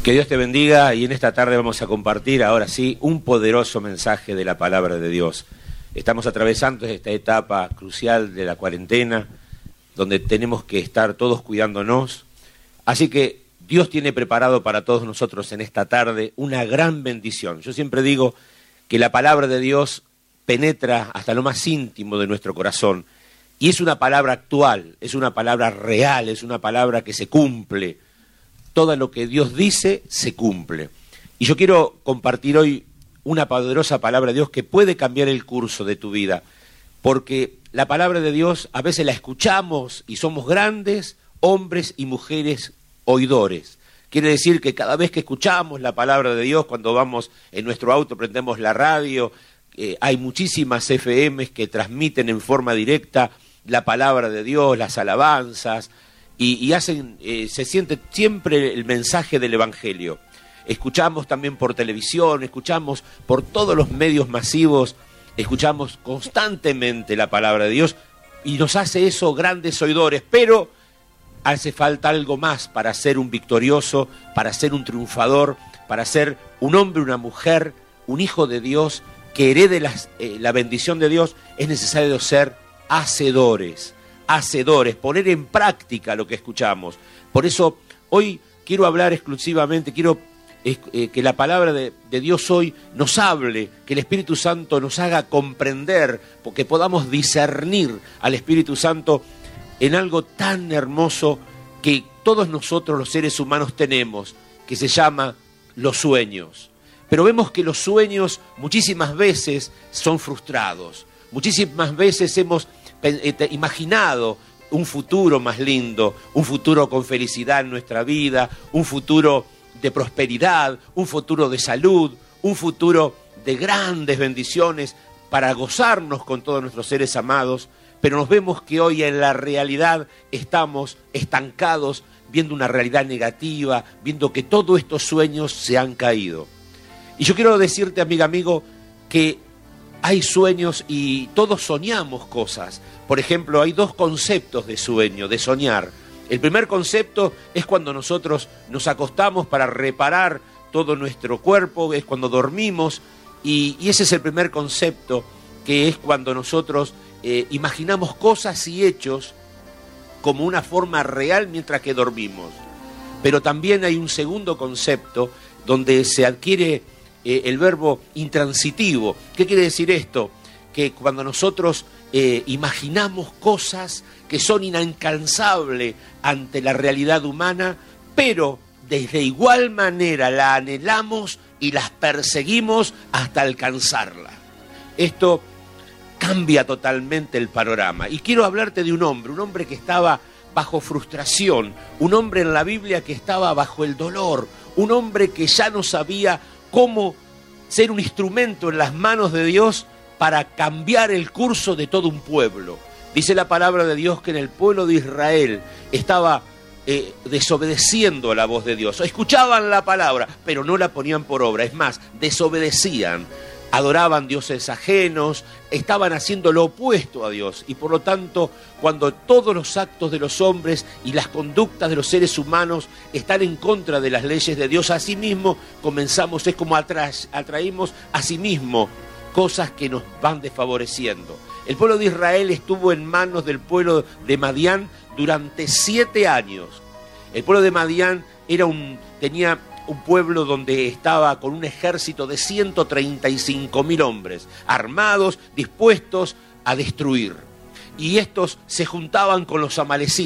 Que Dios te bendiga, y en esta tarde vamos a compartir ahora sí un poderoso mensaje de la palabra de Dios. Estamos atravesando esta etapa crucial de la cuarentena, donde tenemos que estar todos cuidándonos. Así que Dios tiene preparado para todos nosotros en esta tarde una gran bendición. Yo siempre digo que la palabra de Dios penetra hasta lo más íntimo de nuestro corazón, y es una palabra actual, es una palabra real, es una palabra que se cumple. Todo lo que Dios dice se cumple. Y yo quiero compartir hoy una poderosa palabra de Dios que puede cambiar el curso de tu vida, porque la palabra de Dios a veces la escuchamos y somos grandes hombres y mujeres oidores. Quiere decir que cada vez que escuchamos la palabra de Dios, cuando vamos en nuestro auto, prendemos la radio, hay muchísimas FMs que transmiten en forma directa la palabra de Dios, las alabanzas, y hacen, se siente siempre el mensaje del Evangelio. Escuchamos también por televisión, escuchamos por todos los medios masivos, escuchamos constantemente la palabra de Dios, y nos hace eso grandes oidores, pero hace falta algo más para ser un victorioso, para ser un triunfador, para ser un hombre, una mujer, un hijo de Dios que herede la bendición de Dios. Es necesario ser hacedores, poner en práctica lo que escuchamos. Por eso hoy quiero hablar exclusivamente, quiero que la palabra de Dios hoy nos hable, que el Espíritu Santo nos haga comprender, porque podamos discernir al Espíritu Santo en algo tan hermoso que todos nosotros los seres humanos tenemos, que se llama los sueños. Pero vemos que los sueños muchísimas veces son frustrados, muchísimas veces hemos imaginado un futuro más lindo, un futuro con felicidad en nuestra vida, un futuro de prosperidad, un futuro de salud, un futuro de grandes bendiciones para gozarnos con todos nuestros seres amados, pero nos vemos que hoy en la realidad estamos estancados, viendo una realidad negativa, viendo que todos estos sueños se han caído. Y yo quiero decirte, amigo, que hay sueños y todos soñamos cosas. Por ejemplo, hay dos conceptos de sueño, de soñar. El primer concepto es cuando nosotros nos acostamos para reparar todo nuestro cuerpo, es cuando dormimos, y ese es el primer concepto, que es cuando nosotros imaginamos cosas y hechos como una forma real mientras que dormimos. Pero también hay un segundo concepto donde se adquiere el verbo intransitivo. ¿Qué quiere decir esto? Que cuando nosotros imaginamos cosas que son inalcanzables ante la realidad humana, pero de igual manera la anhelamos y las perseguimos hasta alcanzarla. Esto cambia totalmente el panorama. Y quiero hablarte de un hombre que estaba bajo frustración, un hombre en la Biblia que estaba bajo el dolor, un hombre que ya no sabía cómo ser un instrumento en las manos de Dios para cambiar el curso de todo un pueblo. Dice la palabra de Dios que en el pueblo de Israel estaba desobedeciendo a la voz de Dios. Escuchaban la palabra, pero no la ponían por obra. Es más, desobedecían, adoraban dioses ajenos, estaban haciendo lo opuesto a Dios. Y por lo tanto, cuando todos los actos de los hombres y las conductas de los seres humanos están en contra de las leyes de Dios, asimismo comenzamos, es como atraímos a sí mismo cosas que nos van desfavoreciendo. El pueblo de Israel estuvo en manos del pueblo de Madián durante 7 años. El pueblo de Madián tenía un pueblo donde estaba con un ejército de 135.000 hombres, armados, dispuestos a destruir. Y estos se juntaban con los amalecitas.